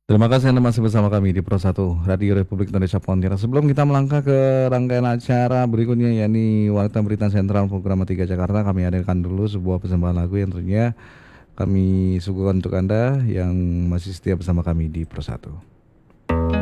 Terima kasih Anda masih bersama kami di Pro 1 Radio Republik Indonesia Pontianak. Sebelum kita melangkah ke rangkaian acara berikutnya yakni Warta Berita Sentral Program 3 Jakarta, kami hadirkan dulu sebuah persembahan lagu yang tentunya kami suguhkan untuk Anda yang masih setia bersama kami di Pro 1.